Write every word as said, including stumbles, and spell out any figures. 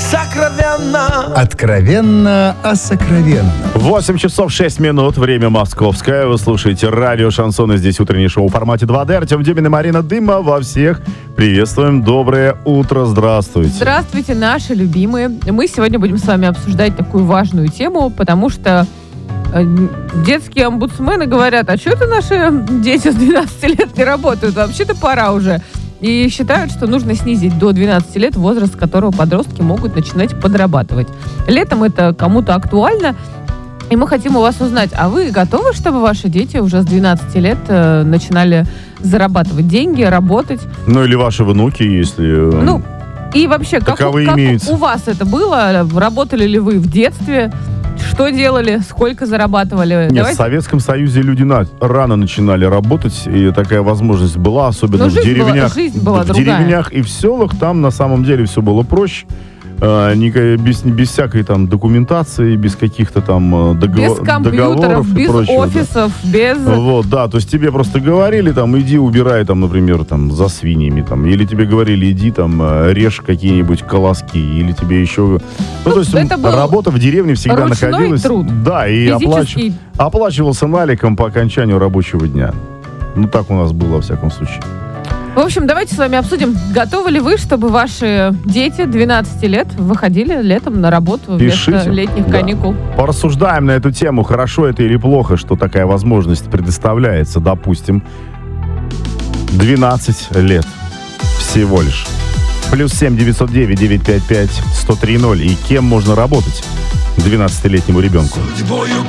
сокровенно. Откровенно о сокровенном. восемь часов шесть минут, время московское. Вы слушаете радио «Шансон», и здесь утреннее шоу в формате два дэ. Артем Дюмин и Марина Дымова. Всех приветствуем. Доброе утро, здравствуйте. Здравствуйте, наши любимые. Мы сегодня будем с вами обсуждать такую важную тему, потому что детские омбудсмены говорят: а что это наши дети с двенадцати лет не работают? Вообще-то пора уже. И считают, что нужно снизить до двенадцати лет возраст, с которого подростки могут начинать подрабатывать. Летом это кому-то актуально, и мы хотим у вас узнать, а вы готовы, чтобы ваши дети уже с двенадцати лет э, начинали зарабатывать деньги, работать? Ну или ваши внуки, если... Ну, и вообще, как, у, как у вас это было? Работали ли вы в детстве? Что делали? Сколько зарабатывали? Нет, Давайте... в Советском Союзе люди на... рано начинали работать, и такая возможность была, особенно Но в деревнях. Была, жизнь была в другая. деревнях и в селах там на самом деле все было проще. Uh, без, без всякой там документации, без каких-то там договор, без компьютеров, договоров без и прочего, офисов, да. без... Вот, да, то есть тебе просто говорили, там, иди убирай, там, например, там, за свиньями, там, или тебе говорили, иди, там, режь какие-нибудь колоски, или тебе еще... Ну, ну то есть работа в деревне всегда ручной находилась... труд. Да, и оплач... оплачивался наликом по окончанию рабочего дня. Ну, так у нас было, во всяком случае. В общем, давайте с вами обсудим, готовы ли вы, чтобы ваши дети двенадцати лет выходили летом на работу вместо Пишите. летних Да. каникул. Порассуждаем на эту тему, хорошо это или плохо, что такая возможность предоставляется, допустим, двенадцать лет всего лишь. Плюс семь девятьсот девять девятьсот пятьдесят пять сто три ноль. И кем можно работать двенадцатилетнему ребенку?